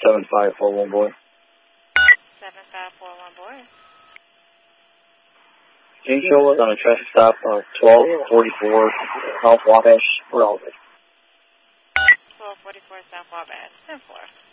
7541 boy. 7541 boy. Can you show us on a traffic stop on 1244 South Wabash? Where are they? 1244 South Wabash. 10-4.